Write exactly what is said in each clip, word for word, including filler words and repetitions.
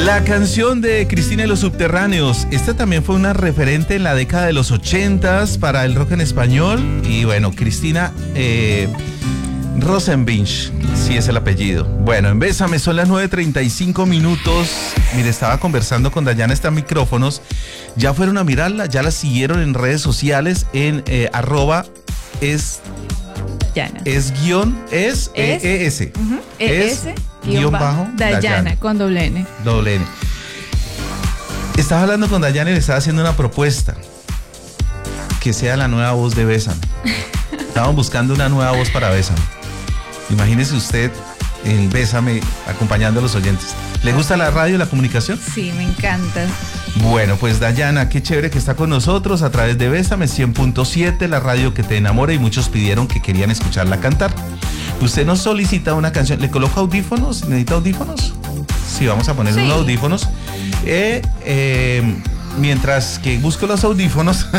La canción de Cristina y los Subterráneos, esta también fue una referente en la década de los ochentas para el rock en español. Y bueno, Cristina eh, Rosenvinch, sí es el apellido. Bueno, en Bésame son las nueve treinta y cinco minutos. Mire, estaba conversando con Dayana, está en micrófonos. Ya fueron a mirarla, ya la siguieron en redes sociales en eh, arroba es... Dayana. Es guión, es, es E E S. Uh-huh, es E S guión bajo Dayana, Dayana, con doble N. Doble N. Estaba hablando con Dayana y le estaba haciendo una propuesta. Que sea la nueva voz de Bésame. Estaban buscando una nueva voz para Bésame. Imagínese usted en Bésame acompañando a los oyentes. ¿Le gusta la radio y la comunicación? Sí, me encanta. Bueno, pues Dayana, qué chévere que está con nosotros a través de Bésame cien punto siete, la radio que te enamora, y muchos pidieron que querían escucharla cantar. Usted nos solicita una canción, ¿le coloca audífonos? ¿Necesita audífonos? Sí, vamos a poner sí. unos audífonos. Eh, eh, mientras que busco los audífonos.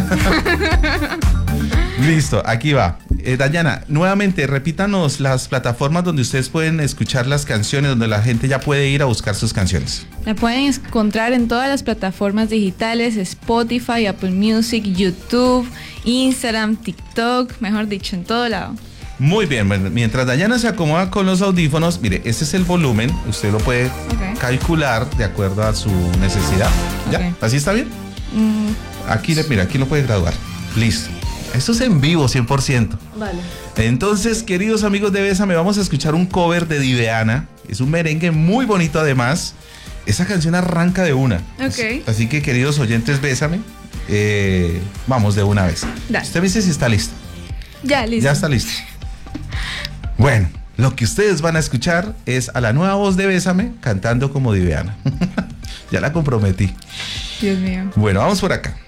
Listo, aquí va. Eh, Dayana, nuevamente repítanos las plataformas donde ustedes pueden escuchar las canciones, donde la gente ya puede ir a buscar sus canciones. La pueden encontrar en todas las plataformas digitales: Spotify, Apple Music, YouTube, Instagram, TikTok, mejor dicho, en todo lado. Muy bien, mientras Dayana se acomoda con los audífonos, mire, ese es el volumen, usted lo puede okay. calcular de acuerdo a su necesidad. ¿Ya? Okay. ¿Así está bien? Mm. Aquí, mira, aquí lo puede graduar. Listo. Esto es en vivo, cien por ciento. Vale. Entonces, queridos amigos de Bésame, vamos a escuchar un cover de Diveana. Es un merengue muy bonito además. Esa canción arranca de una. Ok. Así que, queridos oyentes, Bésame, eh, vamos de una vez. Dale. Usted me dice si está listo. Ya, listo. Ya está listo. Bueno, lo que ustedes van a escuchar es a la nueva voz de Bésame cantando como Diveana. Ya la comprometí. Dios mío. Bueno, vamos por acá.